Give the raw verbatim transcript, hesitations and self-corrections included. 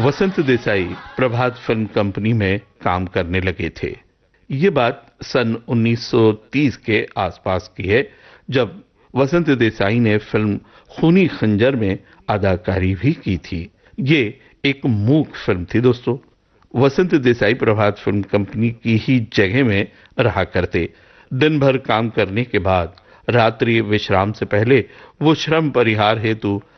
वसंत देसाई प्रभात film company में काम करने लगे थे। ये बात सन उन्नीस सौ तीस के आसपास की है, जब वसंत देसाई ने फिल्म खूनी खंजर में अदाकारी भी की थी। ये एक मूक फिल्म थी दोस्तों। वसंत देसाई प्रभात फिल्म कंपनी की ही जगह में रहा करते। दिन भर काम करने के बाद रात्रि विश्राम से पहले वो श्रम परिहार हेतु